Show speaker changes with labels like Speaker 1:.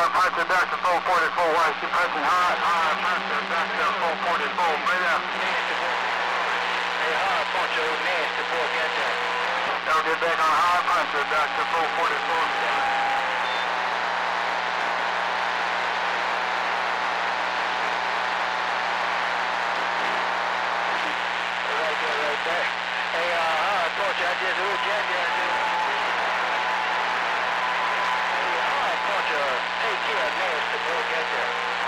Speaker 1: puncher back to 444. Why is she punching hard? Hard puncher back to 444. Right up.
Speaker 2: Hey, hard puncher, nasty boy, get that.
Speaker 1: Now get back on hard puncher back to 444.
Speaker 2: Right there. Hey, hard puncher, I just heard Jack there.